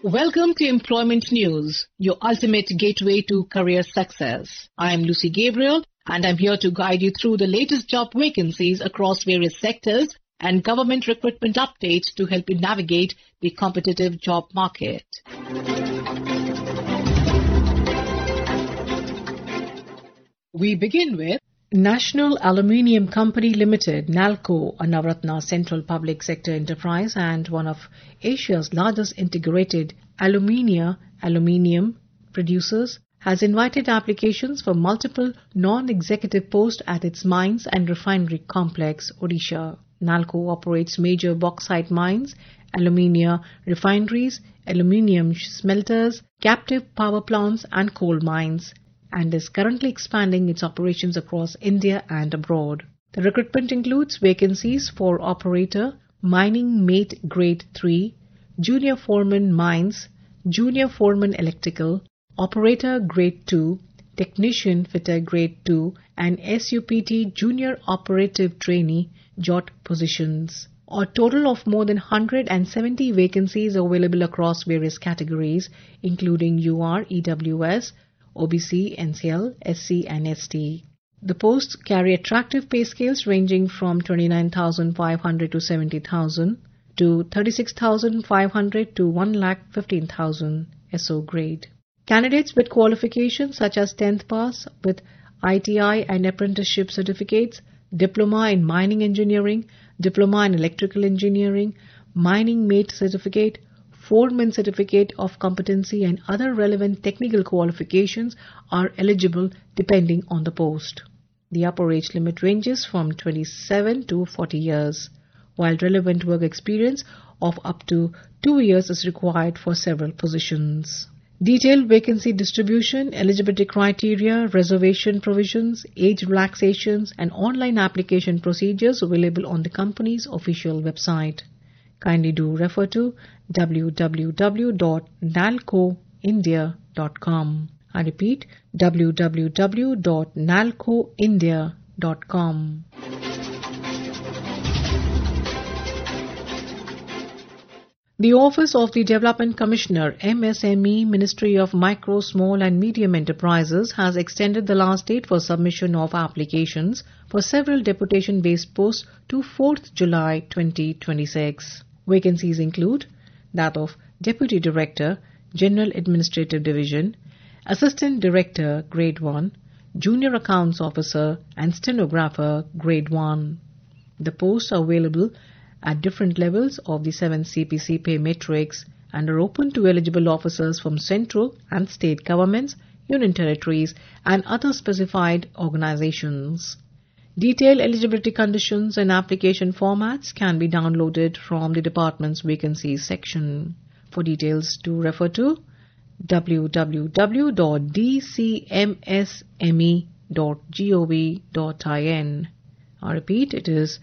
Welcome to Employment News, your ultimate gateway to career success. I am Lucy Gabriel and I'm here to guide you through the latest job vacancies across various sectors and government recruitment updates to help you navigate the competitive job market. We begin with National Aluminium Company Limited, NALCO, a Navratna Central Public Sector enterprise and one of Asia's largest integrated aluminium producers, has invited applications for multiple non-executive posts at its mines and refinery complex, Odisha. NALCO operates major bauxite mines, aluminium refineries, aluminium smelters, captive power plants and coal mines, and is currently expanding its operations across India and abroad. The recruitment includes vacancies for operator, mining mate grade 3, junior foreman mines, junior foreman electrical, operator grade 2, technician fitter grade 2, and SUPT junior operative trainee JOT positions. A total of more than 170 vacancies are available across various categories, including UR, EWS, OBC, NCL, SC and ST. The posts carry attractive pay scales ranging from 29,500 to 70,000 to 36,500 to 1,15,000 SO grade. Candidates with qualifications such as 10th pass with ITI and apprenticeship certificates, diploma in mining engineering, diploma in electrical engineering, mining mate certificate, foreman certificate of competency and other relevant technical qualifications are eligible depending on the post. The upper age limit ranges from 27 to 40 years, while relevant work experience of up to 2 years is required for several positions. Detailed vacancy distribution, eligibility criteria, reservation provisions, age relaxations and online application procedures available on the company's official website. Kindly do refer to www.nalcoindia.com. I repeat, www.nalcoindia.com. The Office of the Development Commissioner, MSME, Ministry of Micro, Small and Medium Enterprises, has extended the last date for submission of applications for several deputation-based posts to 4th July 2026. Vacancies include that of Deputy Director, General Administrative Division, Assistant Director, Grade 1, Junior Accounts Officer and Stenographer, Grade 1. The posts are available at different levels of the 7 CPC pay matrix and are open to eligible officers from central and state governments, union territories and other specified organizations. Detailed eligibility conditions and application formats can be downloaded from the department's vacancies section. For details, do refer to www.dcmsme.gov.in. I repeat, it is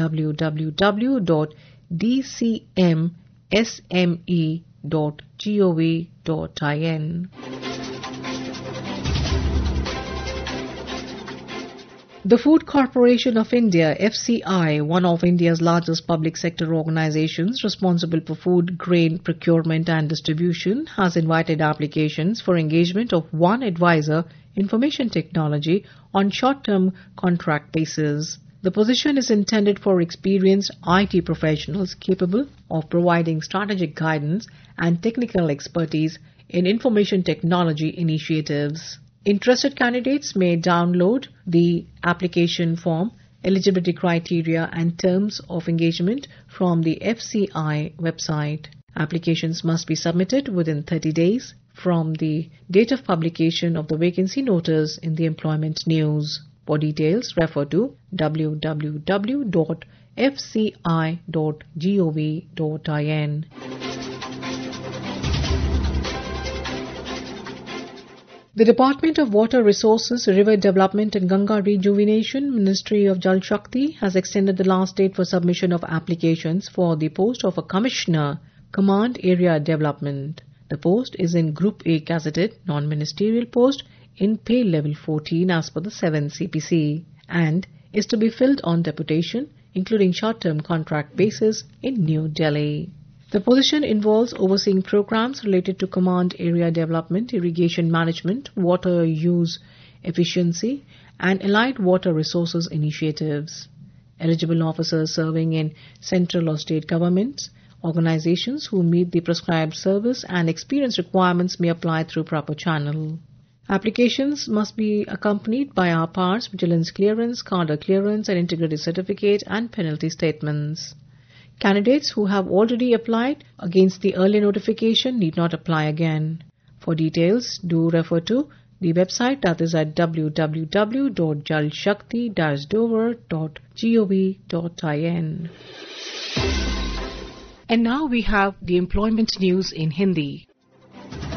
www.dcmsme.gov.in. The Food Corporation of India, FCI, one of India's largest public sector organizations responsible for food grain procurement and distribution, has invited applications for engagement of one advisor, information technology, on short-term contract basis. The position is intended for experienced IT professionals capable of providing strategic guidance and technical expertise in information technology initiatives. Interested candidates may download the application form, eligibility criteria and terms of engagement from the FCI website. Applications must be submitted within 30 days from the date of publication of the vacancy notice in the Employment News. For details, refer to www.fci.gov.in. The Department of Water Resources, River Development and Ganga Rejuvenation, Ministry of Jal Shakti, has extended the last date for submission of applications for the post of a Commissioner, Command Area Development. The post is in Group A gazetted non-ministerial post in pay level 14 as per the 7 CPC and is to be filled on deputation, including short-term contract basis in New Delhi. The position involves overseeing programs related to command area development, irrigation management, water use efficiency, and allied water resources initiatives. Eligible officers serving in central or state governments, organizations who meet the prescribed service and experience requirements may apply through proper channel. Applications must be accompanied by RPARS, vigilance clearance, cadre clearance, and integrity certificate and penalty statements. Candidates who have already applied against the earlier notification need not apply again. For details, do refer to the website, that is at www.jalshakti-dover.gov.in. And now we have the employment news in Hindi.